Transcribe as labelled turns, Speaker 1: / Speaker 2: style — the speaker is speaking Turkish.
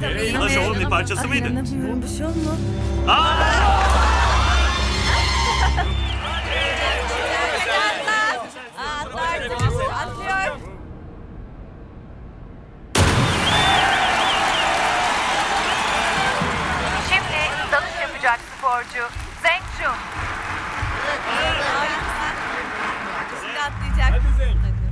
Speaker 1: Hala şovun bir parçası mıydı?
Speaker 2: İnanamıyorum, bu şov mu?
Speaker 3: Atlıyor.
Speaker 4: Şimdi dalış yapacak sporcu Zeng Jun.
Speaker 3: Şimdi atlayacak.